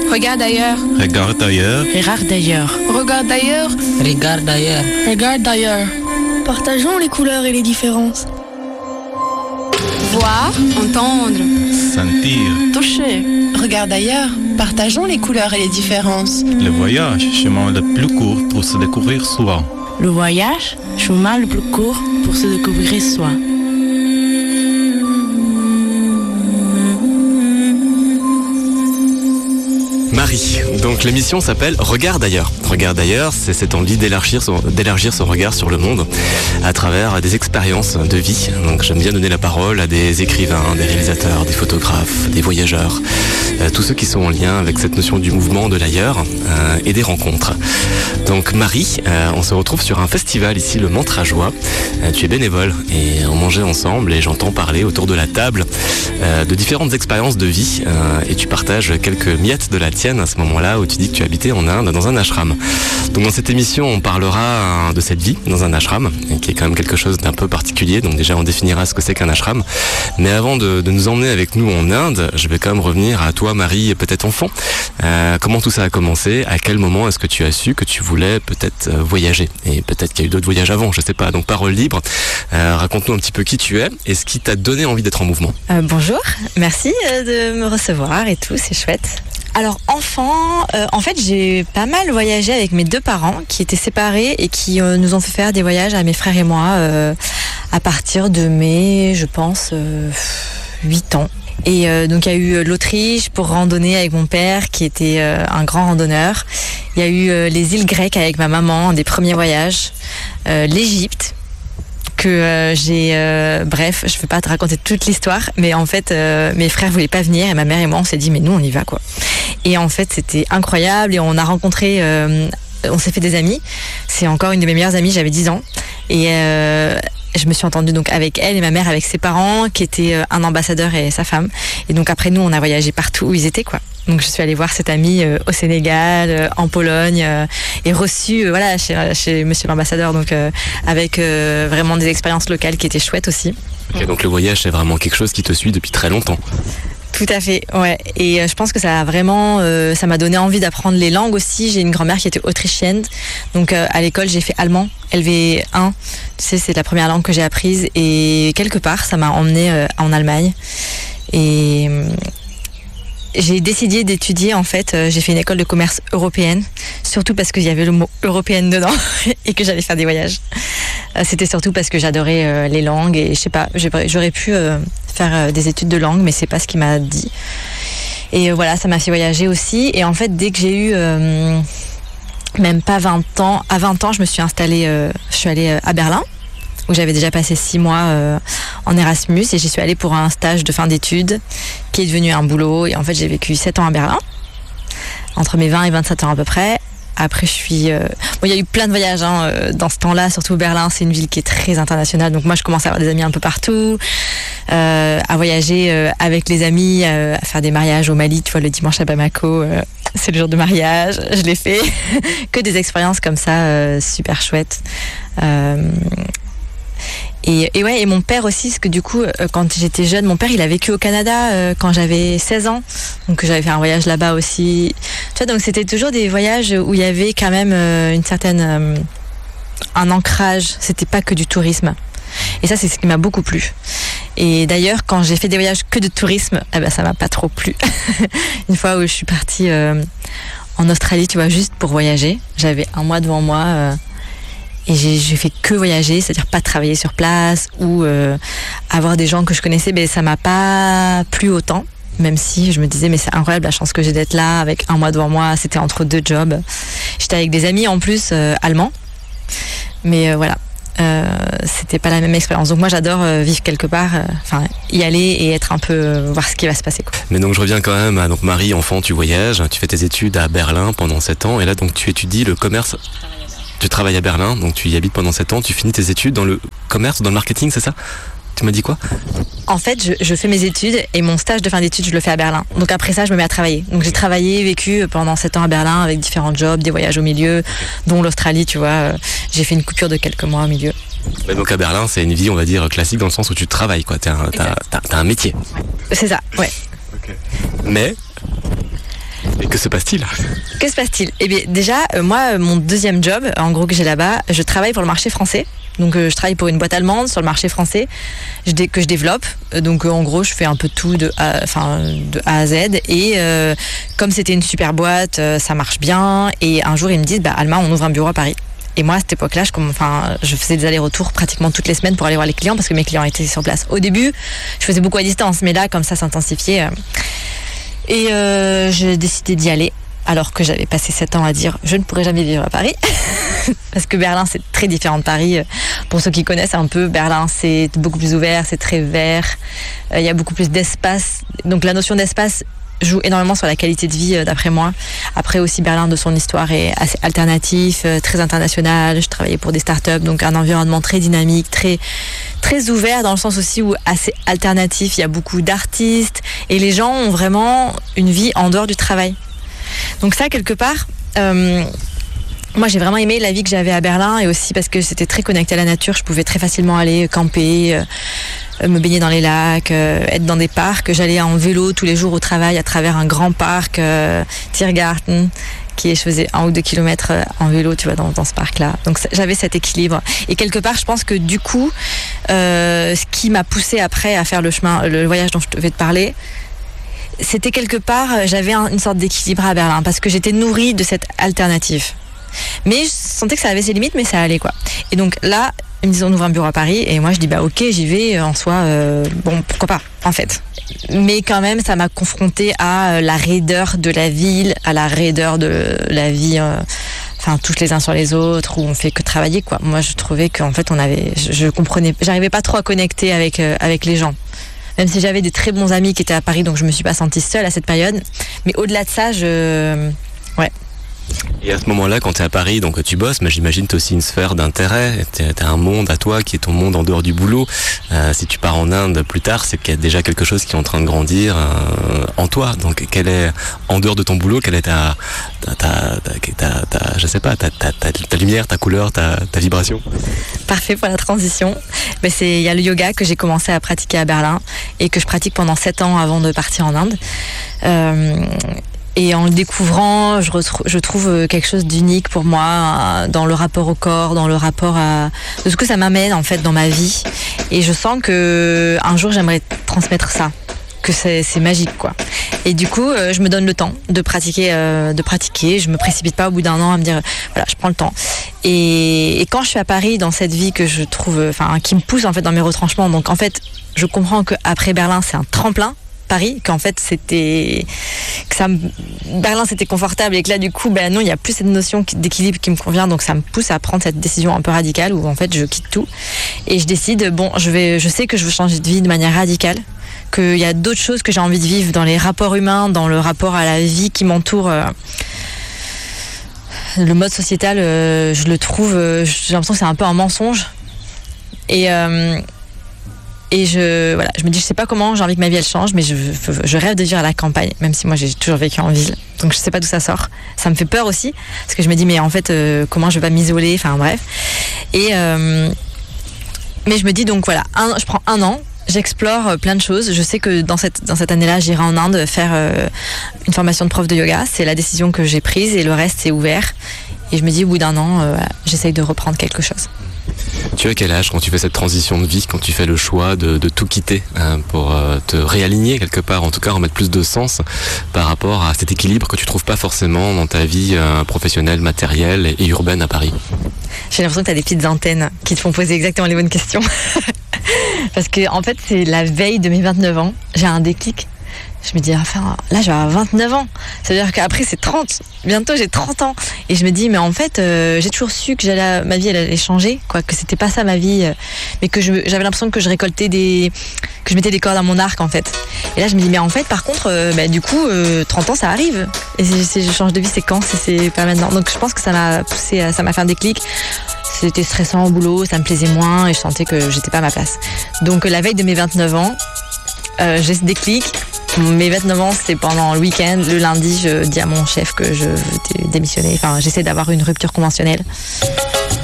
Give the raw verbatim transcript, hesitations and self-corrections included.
Regarde ailleurs. Regarde ailleurs. Regarde ailleurs. Regarde ailleurs. Regarde ailleurs. Regarde ailleurs. Partageons les couleurs et les différences. Voir, entendre, Sentir. toucher. Regarde ailleurs. Partageons les couleurs et les différences. Le voyage, chemin le plus court pour se découvrir soi. Le voyage, chemin le plus court pour se découvrir soi. Marie, donc l'émission s'appelle Regarde ailleurs. Regarde ailleurs, c'est cette envie d'élargir son, d'élargir son regard sur le monde à travers des expériences de vie. Donc j'aime bien donner la parole à des écrivains, des réalisateurs, des photographes, des voyageurs, euh, tous ceux qui sont en lien avec cette notion du mouvement de l'ailleurs euh, et des rencontres. Donc Marie, euh, on se retrouve sur un festival ici, le Mantra Joie. Euh, tu es bénévole et on mangeait ensemble et j'entends parler autour de la table euh, de différentes expériences de vie euh, et tu partages quelques miettes de la tienne à ce moment-là où tu dis que tu habitais en Inde dans un ashram. Donc dans cette émission, on parlera de cette vie dans un ashram, qui est quand même quelque chose d'un peu particulier. Donc déjà, on définira ce que c'est qu'un ashram. Mais avant de, de nous emmener avec nous en Inde, je vais quand même revenir à toi, Marie, peut-être enfant. Euh, comment tout ça a commencé? À quel moment est-ce que tu as su que tu voulais peut-être voyager? Et peut-être qu'il y a eu d'autres voyages avant, je sais pas. Donc parole libre. Euh, raconte-nous un petit peu qui tu es et ce qui t'a donné envie d'être en mouvement. Euh, bonjour, merci de me recevoir et tout, c'est chouette. Alors enfant, euh, en fait j'ai pas mal voyagé avec mes deux parents qui étaient séparés et qui euh, nous ont fait faire des voyages à mes frères et moi euh, à partir de mes, je pense, euh, huit ans. Et euh, donc il y a eu l'Autriche pour randonner avec mon père qui était euh, un grand randonneur. Il y a eu euh, les îles grecques avec ma maman, un des premiers voyages. Euh, L'Égypte. Que euh, j'ai euh, bref, je vais pas te raconter toute l'histoire, mais en fait euh, mes frères voulaient pas venir et ma mère et moi on s'est dit mais nous on y va quoi. Et en fait c'était incroyable et on a rencontré euh, on s'est fait des amis. C'est encore une de mes meilleures amies, j'avais dix ans et euh, je me suis entendue donc avec elle et ma mère avec ses parents qui étaient un ambassadeur et sa femme. Et donc après nous on a voyagé partout où ils étaient quoi. Donc je suis allée voir cette amie euh, au Sénégal, euh, en Pologne euh, et reçue euh, voilà chez, chez monsieur l'ambassadeur donc euh, avec euh, vraiment des expériences locales qui étaient chouettes aussi. Okay, donc le voyage c'est vraiment quelque chose qui te suit depuis très longtemps. Tout à fait, ouais. Et euh, je pense que ça a vraiment, euh, ça m'a donné envie d'apprendre les langues aussi. J'ai une grand-mère qui était autrichienne, donc euh, à l'école j'ai fait allemand, L V un. Tu sais, c'est la première langue que j'ai apprise et quelque part ça m'a emmenée euh, en Allemagne. Et euh, j'ai décidé d'étudier en fait. Euh, j'ai fait une école de commerce européenne, surtout parce qu'il y avait le mot européenne dedans et que j'allais faire des voyages. Euh, c'était surtout parce que j'adorais euh, les langues et je sais pas, j'aurais pu euh, faire euh, des études de langue, mais c'est pas ce qu'il m'a dit. Et euh, voilà, ça m'a fait voyager aussi. Et en fait, dès que j'ai eu euh, même pas vingt ans, à vingt ans, je me suis installée, euh, je suis allée euh, à Berlin, où j'avais déjà passé six mois euh, en Erasmus et j'y suis allée pour un stage de fin d'études qui est devenu un boulot. Et en fait, j'ai vécu sept ans à Berlin, entre mes vingt et vingt-sept ans à peu près. Après, je suis... Euh... Bon, il y a eu plein de voyages hein, dans ce temps-là, surtout Berlin, c'est une ville qui est très internationale. Donc moi, je commence à avoir des amis un peu partout, euh, à voyager euh, avec les amis, euh, à faire des mariages au Mali. Tu vois, le dimanche à Bamako, euh, c'est le jour de mariage, je l'ai fait. Que des expériences comme ça, euh, super chouettes. Euh... Et, et ouais, et mon père aussi, parce que du coup, quand j'étais jeune, mon père, il a vécu au Canada euh, quand j'avais seize ans. Donc j'avais fait un voyage là-bas aussi. Tu vois, donc c'était toujours des voyages où il y avait quand même euh, une certaine... Euh, un ancrage. C'était pas que du tourisme. Et ça, c'est ce qui m'a beaucoup plu. Et d'ailleurs, quand j'ai fait des voyages que de tourisme, eh ben, ça m'a pas trop plu. Une fois où je suis partie euh, en Australie, tu vois, juste pour voyager. J'avais un mois devant moi... Euh, Et j'ai, j'ai fait que voyager, c'est-à-dire pas travailler sur place ou euh, avoir des gens que je connaissais, mais ça m'a pas plu autant. Même si je me disais, mais c'est incroyable la chance que j'ai d'être là avec un mois devant moi, c'était entre deux jobs. J'étais avec des amis en plus euh, allemands, mais euh, voilà, euh, c'était pas la même expérience. Donc moi j'adore euh, vivre quelque part, enfin euh, y aller et être un peu, euh, voir ce qui va se passer, quoi. Mais donc je reviens quand même à donc Marie, enfant, tu voyages, tu fais tes études à Berlin pendant sept ans et là donc tu étudies le commerce. Tu travailles à Berlin, donc tu y habites pendant sept ans, tu finis tes études dans le commerce, dans le marketing, c'est ça? Tu m'as dit quoi? En fait, je, je fais mes études et mon stage de fin d'études, je le fais à Berlin. Donc après ça, je me mets à travailler. Donc j'ai travaillé, vécu pendant sept ans à Berlin avec différents jobs, des voyages au milieu, dont l'Australie, tu vois. J'ai fait une coupure de quelques mois au milieu. Mais donc à Berlin, c'est une vie, on va dire, classique dans le sens où tu travailles, quoi. T'as un, t'as, t'as, t'as un métier. C'est ça, ouais. Okay. Mais Et que se passe-t-il ? Que se passe-t-il ? Eh bien, déjà, euh, moi, mon deuxième job, en gros, que j'ai là-bas, je travaille pour le marché français. Donc, euh, je travaille pour une boîte allemande sur le marché français je dé- que je développe. Euh, donc, euh, en gros, je fais un peu tout de A, enfin, de A à Z. Et euh, comme c'était une super boîte, euh, ça marche bien. Et un jour, ils me disent, bah, Alma, on ouvre un bureau à Paris. Et moi, à cette époque-là, je, enfin, je faisais des allers-retours pratiquement toutes les semaines pour aller voir les clients parce que mes clients étaient sur place. Au début, je faisais beaucoup à distance, mais là, comme ça s'intensifiait. Euh, et euh, j'ai décidé d'y aller. Alors que j'avais passé sept ans à dire je ne pourrai jamais vivre à Paris parce que Berlin c'est très différent de Paris. Pour ceux qui connaissent un peu, Berlin c'est beaucoup plus ouvert, c'est très vert, il y a beaucoup plus d'espace, donc la notion d'espace joue énormément sur la qualité de vie d'après moi. Après aussi Berlin de son histoire est assez alternatif, très international, je travaillais pour des startups, donc un environnement très dynamique, très, très ouvert dans le sens aussi où assez alternatif, il y a beaucoup d'artistes et les gens ont vraiment une vie en dehors du travail. Donc ça, quelque part, euh, moi j'ai vraiment aimé la vie que j'avais à Berlin et aussi parce que c'était très connecté à la nature. Je pouvais très facilement aller camper, euh, me baigner dans les lacs, euh, être dans des parcs. J'allais en vélo tous les jours au travail à travers un grand parc, euh, Tiergarten, qui est, je faisais un ou deux kilomètres en vélo, tu vois, dans, dans ce parc-là. Donc j'avais cet équilibre. Et quelque part, je pense que du coup, euh, ce qui m'a poussé après à faire le chemin, le voyage dont je devais te parler, c'était quelque part, j'avais un, une sorte d'équilibre à Berlin parce que j'étais nourrie de cette alternative. Mais je sentais que ça avait ses limites, mais ça allait quoi. Et donc là, ils me disent on ouvre un bureau à Paris et moi je dis bah ok j'y vais en soi, euh, bon pourquoi pas en fait. Mais quand même ça m'a confrontée à la raideur de la ville, à la raideur de la vie, euh, enfin tous les uns sur les autres où on fait que travailler quoi. Moi je trouvais qu'en fait on avait, je, je comprenais, j'arrivais pas trop à connecter avec euh, avec les gens. Même si j'avais des très bons amis qui étaient à Paris, donc je me suis pas sentie seule à cette période. Mais au-delà de ça, je... Ouais. Et à ce moment-là, quand tu es à Paris, donc tu bosses, mais j'imagine tu as aussi une sphère d'intérêt, tu as un monde à toi qui est ton monde en dehors du boulot. Euh, si tu pars en Inde plus tard, c'est qu'il y a déjà quelque chose qui est en train de grandir euh, en toi. Donc, quelle est, en dehors de ton boulot, quelle est ta, ta, ta, ta, ta, ta je sais pas, ta, ta, ta, ta lumière, ta couleur, ta, ta vibration? Parfait pour la transition. Mais c'est, il y a le yoga que j'ai commencé à pratiquer à Berlin et que je pratique pendant sept ans avant de partir en Inde. Euh, Et en le découvrant, je, retrouve, je trouve quelque chose d'unique pour moi dans le rapport au corps, dans le rapport à de ce que ça m'amène en fait dans ma vie. Et je sens que un jour j'aimerais transmettre ça, que c'est, c'est magique quoi. Et du coup, euh, je me donne le temps de pratiquer, euh, de pratiquer. Je me précipite pas au bout d'un an à me dire voilà, je prends le temps. Et, et quand je suis à Paris, dans cette vie que je trouve, enfin, qui me pousse en fait dans mes retranchements. Donc en fait, je comprends que après Berlin, c'est un tremplin. Paris, qu'en fait c'était que ça me... Berlin c'était confortable et que là du coup ben non il y a plus cette notion d'équilibre qui me convient, donc ça me pousse à prendre cette décision un peu radicale où en fait je quitte tout et je décide bon je vais je sais que je veux changer de vie de manière radicale, qu'il y a d'autres choses que j'ai envie de vivre dans les rapports humains, dans le rapport à la vie qui m'entoure. Le mode sociétal je le trouve, j'ai l'impression que c'est un peu un mensonge et euh... Et je, voilà, je me dis, je sais pas comment j'ai envie que ma vie elle change, mais je, je rêve de vivre à la campagne, même si moi j'ai toujours vécu en ville. Donc je sais pas d'où ça sort. Ça me fait peur aussi, parce que je me dis, mais en fait, euh, comment je vais pas m'isoler, enfin bref. Et euh, mais je me dis donc voilà, un, je prends un an, j'explore plein de choses. Je sais que dans cette dans cette année-là, j'irai en Inde faire euh, une formation de prof de yoga. C'est la décision que j'ai prise et le reste c'est ouvert. Et je me dis, au bout d'un an, euh, voilà, j'essaye de reprendre quelque chose. Tu as quel âge quand tu fais cette transition de vie, quand tu fais le choix de, de tout quitter hein, pour euh, te réaligner quelque part, en tout cas remettre plus de sens par rapport à cet équilibre que tu trouves pas forcément dans ta vie euh, professionnelle, matérielle et, et urbaine à Paris? J'ai l'impression que tu as des petites antennes qui te font poser exactement les bonnes questions. Parce que en fait c'est la veille de mes vingt-neuf ans, j'ai un déclic. Je me dis, enfin, là, je vais avoir vingt-neuf ans. Ça veut dire qu'après, c'est trente. Bientôt, j'ai trente ans. Et je me dis, mais en fait, euh, j'ai toujours su que j'allais, ma vie, elle allait changer, quoi, que c'était pas ça ma vie, euh, mais que je, j'avais l'impression que je récoltais des, que je mettais des cordes à mon arc, en fait. Et là, je me dis, mais en fait, par contre, euh, bah, du coup, euh, trente ans, ça arrive. Et si, si je change de vie, c'est quand? Si c'est pas maintenant. Donc, je pense que ça m'a poussé, à, ça m'a fait un déclic. C'était stressant au boulot, ça me plaisait moins, et je sentais que j'étais pas à ma place. Donc, la veille de mes vingt-neuf ans, euh, j'ai ce déclic. Mes vingt-neuf ans, c'est pendant le week-end. Le lundi, je dis à mon chef que je veux démissionner. Enfin, j'essaie d'avoir une rupture conventionnelle.